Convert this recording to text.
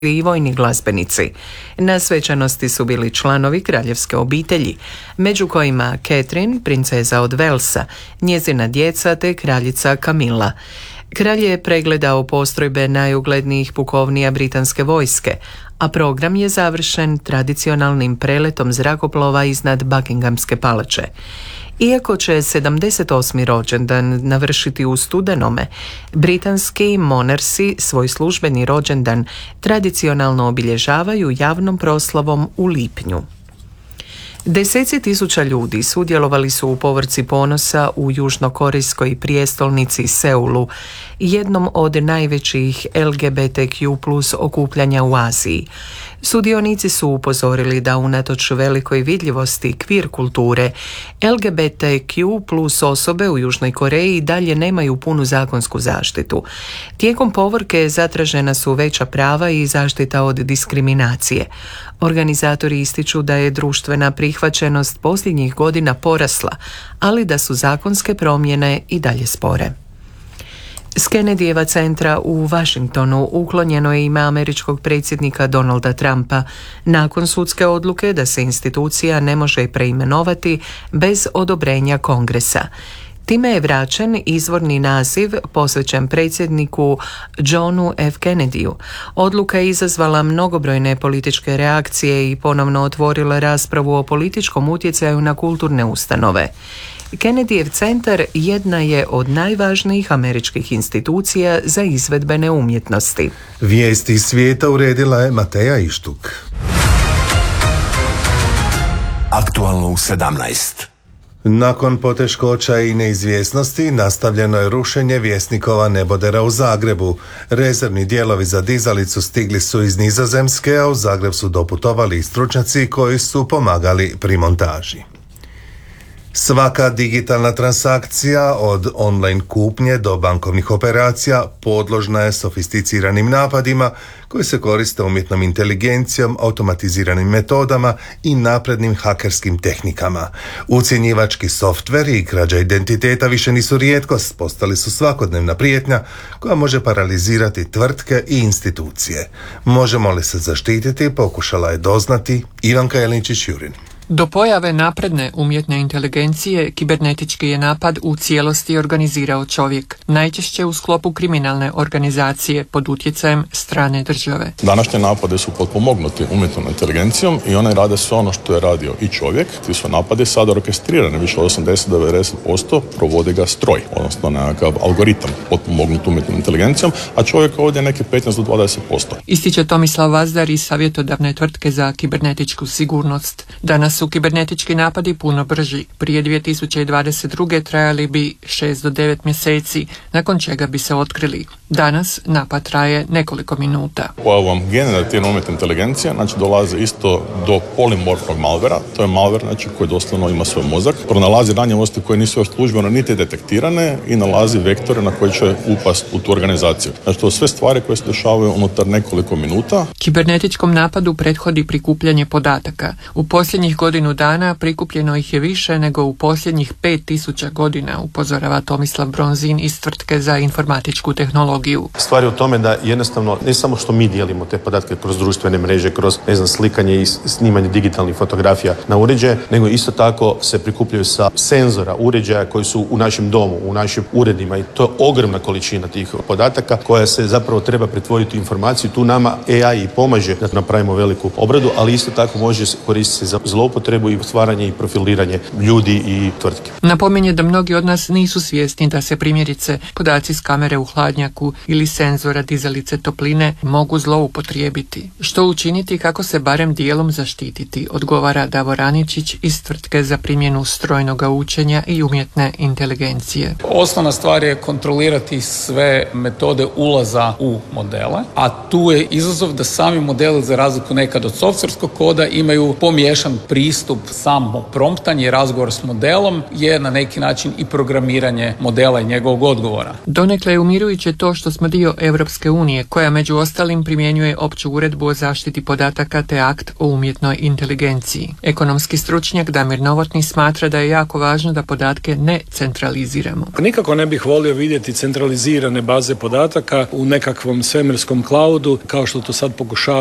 i vojni glazbenici. Na svečanosti su bili članovi kraljevske obitelji, među kojima Catherine, princeza od Walesa, njezina djeca te kraljica Camilla. Kralj je pregledao postrojbe najuglednijih pukovnija britanske vojske, a program je završen tradicionalnim preletom zrakoplova iznad Buckinghamske palače. Iako će 78. rođendan navršiti u studenome, britanski monarsi svoj službeni rođendan tradicionalno obilježavaju javnom proslavom u lipnju. Deseci tisuća ljudi sudjelovali su u povorci ponosa u južnokorejskoj prijestolnici Seulu, jednom od najvećih LGBTQ+ okupljanja u Aziji. Sudionici su upozorili da unatoč velikoj vidljivosti kvir kulture, LGBTQ+ osobe u Južnoj Koreji dalje nemaju punu zakonsku zaštitu. Tijekom povorke zatražena su veća prava i zaštita od diskriminacije. Organizatori ističu da je društvena prihvaćenost posljednjih godina porasla, ali da su zakonske promjene i dalje spore. S Kennedyjeva centra u Washingtonu uklonjeno je ime američkog predsjednika Donalda Trumpa nakon sudske odluke da se institucija ne može preimenovati bez odobrenja Kongresa. Time je vraćen izvorni naziv posvećen predsjedniku Johnu F. Kennedyu. Odluka je izazvala mnogobrojne političke reakcije i ponovno otvorila raspravu o političkom utjecaju na kulturne ustanove. Kennedyjev centar jedna je od najvažnijih američkih institucija za izvedbene umjetnosti. Vijesti svijeta uredila je Mateja Ištuk. Aktualno u 17. Nakon poteškoća i neizvjesnosti nastavljeno je rušenje Vjesnikova nebodera u Zagrebu. Rezervni dijelovi za dizalicu stigli su iz Nizozemske, a u Zagreb su doputovali i stručnjaci koji su pomagali pri montaži. Svaka digitalna transakcija od online kupnje do bankovnih operacija podložna je sofisticiranim napadima koji se koriste umjetnom inteligencijom, automatiziranim metodama i naprednim hakerskim tehnikama. Ucjenjivački softver i krađa identiteta više nisu rijetkost, postali su svakodnevna prijetnja koja može paralizirati tvrtke i institucije. Možemo li se zaštititi, pokušala je doznati Ivanka Jelinčić-Jurin. Do pojave napredne umjetne inteligencije, kibernetički je napad u cijelosti organizirao čovjek, najčešće u sklopu kriminalne organizacije pod utjecajem strane države. Današnje napade su potpomognuti umjetnom inteligencijom i one rade sve ono što je radio i čovjek. Ti su napade sada orkestrirane, više od 80-90% provodi ga stroj, odnosno nekakav algoritam potpomognut umjetnom inteligencijom, a čovjek ovdje neki 15-20%. Ističe Tomislav Vazdar iz savjetodavne tvrtke za kibernetičku sigurnost. Danas su kibernetički napadi puno brži. Prije 2022. trajali bi 6 do 9 mjeseci, nakon čega bi se otkrili. Danas napad traje nekoliko minuta. Pojavom generativne umjetne inteligencije, znači dolazi isto do polimorfnog malvera. To je malver, znači koji doslovno ima svoj mozak, pronalazi ranjivosti koje nisu još službeno niti detektirane i nalazi vektore na koji će upast u tu organizaciju. Znači to sve stvari koje se dešavaju unutar nekoliko minuta. Kibernetičkom napadu prethodi prikupljanje podataka. U posljednjih godinu dana prikupljeno ih je više nego u posljednjih 5000 godina, upozorava Tomislav Bronzin iz tvrtke za informatičku tehnologiju. Stvar je u tome da jednostavno ne samo što mi dijelimo te podatke kroz društvene mreže, kroz slikanje i snimanje digitalnih fotografija na uređaje, nego isto tako se prikupljaju sa senzora uređaja koji su u našem domu, u našim uredima i to je ogromna količina tih podataka koja se zapravo treba pretvoriti u informaciju. Tu nama AI i pomaže da napravimo veliku obradu, ali isto tako može koristiti za zloupotrebu i stvaranje i profiliranje ljudi i tvrtke. Napominje da mnogi od nas nisu svjesni da se primjerice podaci s kamere u hladnjaku ili senzora dizalice topline mogu zloupotrijebiti. Što učiniti, kako se barem dijelom zaštititi, odgovara Davor Aničić iz tvrtke za primjenu strojnog učenja i umjetne inteligencije. Osnovna stvar je kontrolirati sve metode ulaza u modele, a tu je izazov da sami modeli, za razliku nekad od softverskog koda, imaju pomiješan pristup. Samo promptanje i razgovor s modelom je na neki način i programiranje modela i njegovog odgovora. Donekle je umirujuće to što smo dio Europske unije, koja među ostalim primjenjuje opću uredbu o zaštiti podataka te akt o umjetnoj inteligenciji. Ekonomski stručnjak Damir Novotny smatra da je jako važno da podatke ne centraliziramo. Nikako ne bih volio vidjeti centralizirane baze podataka u nekakvom svemirskom cloudu, kao što to sad pokušava